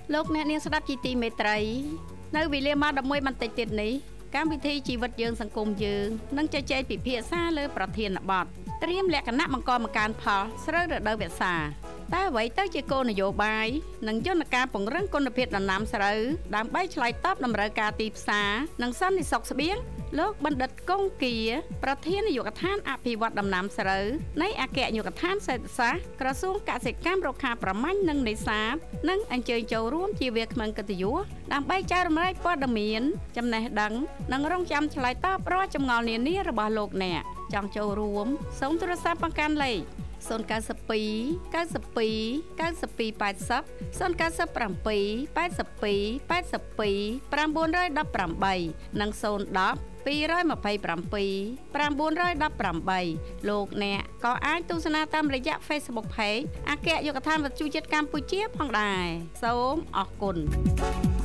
លោកអ្នកនាងស្ដាប់ជីទីមេត្រីនៅវេលាម៉ោង 11 បន្តិចទៀតនេះកម្មវិធីជីវិតយើងសង្គមយើងនឹងជជែកពិភាក្សាលើប្រធានបទត្រៀមលក្ខណៈបង្កបង្កើនផលស្រូវរដូវវស្សាតើអ្វីទៅជាគោលនយោបាយនិងយន្តការពង្រឹងគុណភាពដំណាំស្រូវដើម្បីឆ្លើយតបតម្រូវការទីផ្សារនិងសន្តិសុខស្បៀងលោកបណ្ឌិតគង្គាប្រធាននាយកដ្ឋានអភិវឌ្ឍដំណាំស្រូវនៃអគ្គនាយកដ្ឋានសេដ្ឋសាស្ត្រក្រសួងកសិកម្មរុក្ខាប្រមាញ់និងនេសាទនិងអញ្ជើញចូលរួមជាវាគ្មិនកិត្តិយសដើម្បីចែករំលែកព័ត៌មានចំណេះដឹងនិងរងចាំឆ្លើយតបរាល់ចម្ងល់នានារបស់លោកអ្នកចង់ចូលរួមសូមទូរស័ព្ទបង្កាន់លេខ092 92 92 80 097 82 82 918 និង010 227 918 លោកអ្នកក៏អាចទស្សនាតាមរយៈ Facebook Page អគ្គនាយកដ្ឋានវិទ្យុជាតិកម្ពុជាផងដែរសូមអរគុណ